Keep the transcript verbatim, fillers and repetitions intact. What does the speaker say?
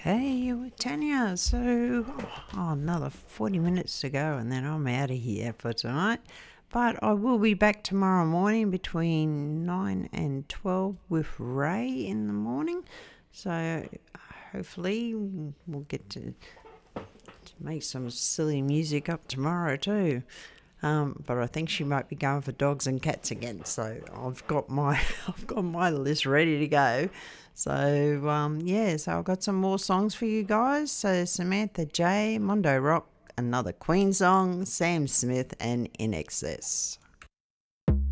Hey, Tanya. So, oh, another forty minutes to go, and then I'm out of here for tonight. But I will be back tomorrow morning between nine and twelve with Ray in the morning. So, hopefully, we'll get to, to make some silly music up tomorrow, too. Um, but I think she might be going for dogs and cats again. So I've got my I've got my list ready to go. So um, yeah, so I've got some more songs for you guys. So Samantha J, Mondo Rock, another Queen song, Sam Smith, and In Excess.